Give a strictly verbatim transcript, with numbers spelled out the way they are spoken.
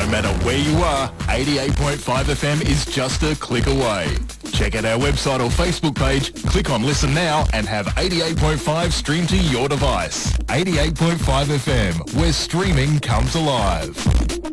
No matter where you are, eighty-eight point five F M is just a click away. Check out our website or Facebook page, click on Listen Now and have eighty-eight point five streamed to your device. eighty-eight point five F M, where streaming comes alive.